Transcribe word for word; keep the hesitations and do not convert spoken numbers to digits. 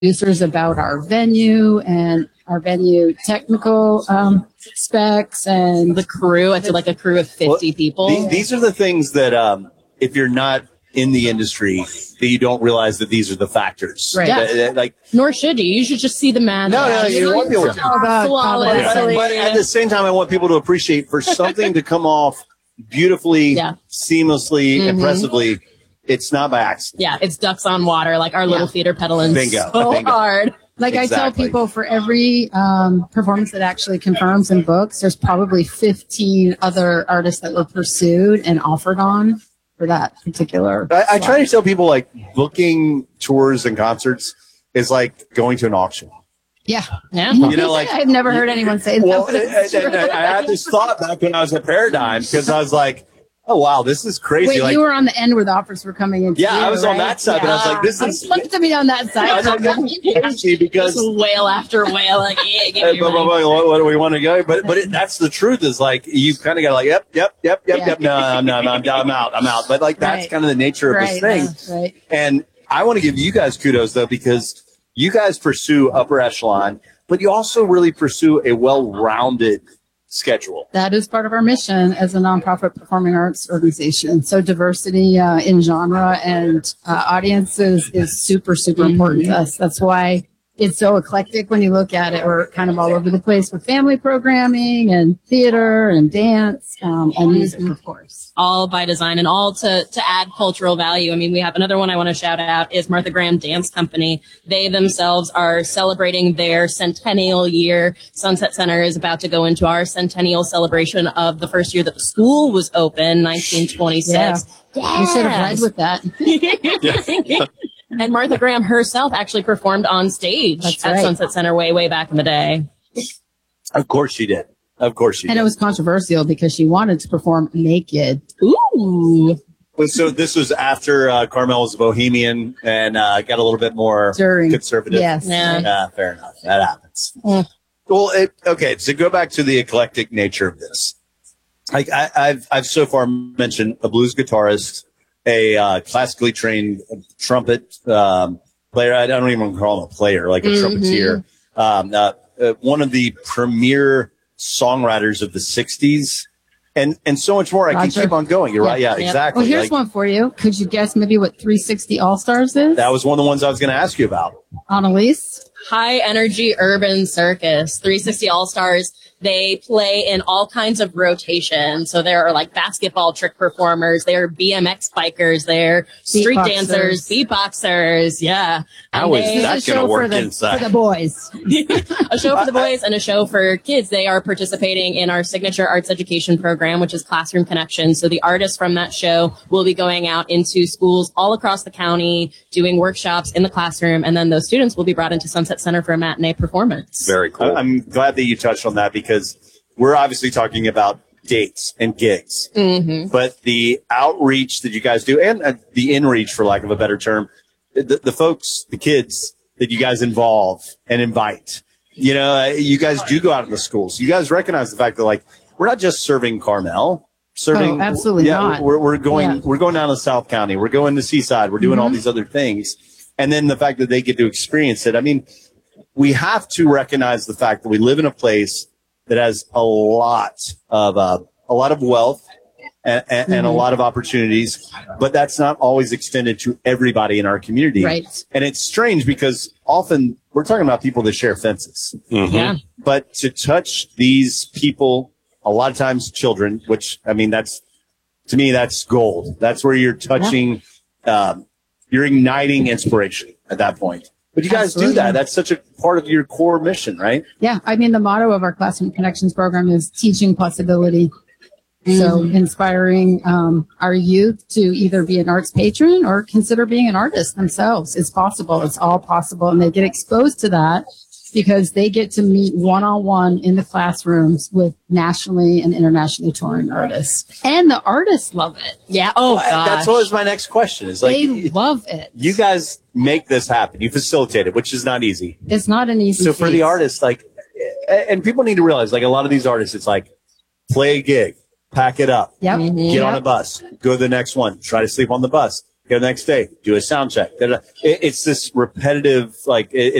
producers about our venue and our venue technical um, specs and the crew. I feel like a crew of fifty well, people. These, these are the things that, um, if you're not in the industry, that you don't realize that these are the factors. Right. That, that, like, nor should you. You should just see the magic. No, no, you want people to. But, but at the same time, I want people to appreciate for something to come off beautifully, yeah. seamlessly, mm-hmm. impressively. It's not by accident. Yeah, it's ducks on water. Like our yeah. little feet are pedaling Bingo. so Bingo. hard. Like exactly. I tell people, for every um, performance that actually confirms and books, there's probably fifteen other artists that were pursued and offered on for that particular. I, I try to tell people, like, booking tours and concerts is like going to an auction. Yeah. Yeah. You know, like, I've never heard anyone say well, that. I, I, I had this thought back when I was at Paradigm, because I was like, oh, wow, this is crazy. Wait, like, you were on the end where the offers were coming in. Yeah, you, I was right? on that side, yeah. but I was like, this is. Look at me on that side. I was like, crazy because. Whale after whale, like, yeah, give hey, me but, but, but, what, what do we want to go? But but it, that's the truth, is like, you kind of got like, yep, yep, yep, yep, yeah. yep. No, I'm, no, no, I'm, I'm out. I'm out. But like, that's right. kind of the nature of right, this thing. no, right. And I want to give you guys kudos, though, because you guys pursue upper echelon, but you also really pursue a well-rounded schedule. That is part of our mission as a nonprofit performing arts organization. So diversity uh, in genre and uh, audiences is super, super mm-hmm. important to us. That's why it's so eclectic when you look at it. We're kind of all over the place with family programming and theater and dance um, and music, of course. All by design and all to, to add cultural value. I mean, we have another one I want to shout out is Martha Graham Dance Company. They themselves are celebrating their centennial year. Sunset Center is about to go into our centennial celebration of the first year that the school was open, nineteen twenty-six. Yeah. You should have led with that. And Martha Graham herself actually performed on stage That's at right. Sunset Center way, way back in the day. Of course she did. Of course she and did. And it was controversial because she wanted to perform naked. Ooh. So this was after uh, Carmel was a bohemian and uh, got a little bit more During, conservative. Yes. Yeah. Uh, fair enough. That happens. Mm. Well, it, okay. So go back to the eclectic nature of this. Like I, I've I've so far mentioned a blues guitarist, a uh, classically trained trumpet um, player. I don't even call him a player, like a mm-hmm. trumpeter. Um, uh, uh, one of the premier songwriters of the sixties, and and so much more. I Roger. can keep on going. You're yeah. right. Yeah, yeah. exactly. Well, here's like, one for you. Could you guess maybe what three sixty All-Stars is? That was one of the ones I was going to ask you about. Annalise? High Energy Urban Circus, three sixty All-Stars. They play in all kinds of rotation. So there are like basketball trick performers, there are B M X bikers, there are street Beatboxers. dancers, beatboxers. Yeah. How is that going to work for the, inside? For the boys. A show for the boys and a show for kids. They are participating in our signature arts education program, which is Classroom Connection. So the artists from that show will be going out into schools all across the county, doing workshops in the classroom, and then those students will be brought into Sunset Center for a matinee performance. Very cool. I'm glad that you touched on that, because we're obviously talking about dates and gigs, mm-hmm. but the outreach that you guys do, and uh, the inreach, for lack of a better term, the, the folks, the kids that you guys involve and invite, you know, uh, you guys do go out in the schools. You guys recognize the fact that, like, we're not just serving Carmel, serving. Oh, absolutely yeah, not. We're, we're going, yeah. we're going down to South County. We're going to Seaside. We're doing mm-hmm. all these other things. And then the fact that they get to experience it. I mean, we have to recognize the fact that we live in a place that has a lot of uh, a lot of wealth and, and, mm-hmm. and a lot of opportunities, but that's not always extended to everybody in our community. Right. And it's strange because often we're talking about people that share fences. Mm-hmm. Yeah. But to touch these people, a lot of times children, which, I mean, that's, to me, that's gold. That's where you're touching, yeah. um, you're igniting inspiration at that point. But you guys Absolutely. do that. That's such a part of your core mission, right? Yeah. I mean, the motto of our Classroom Connections program is teaching possibility. Mm-hmm. So inspiring um, our youth to either be an arts patron or consider being an artist themselves. It's possible. It's all possible. And they get exposed to that because they get to meet one-on-one in the classrooms with nationally and internationally touring artists. And the artists love it. Yeah. Oh, gosh. That's what was my next question. Is like, they love it. You guys make this happen. You facilitate it, which is not easy. It's not an easy So for feat. the artists, like, and people need to realize, like, a lot of these artists, it's like, play a gig, pack it up, Yep. get Yep. on a bus, go to the next one, try to sleep on the bus, Go the next day, do a sound check. It, it's this repetitive, like, it,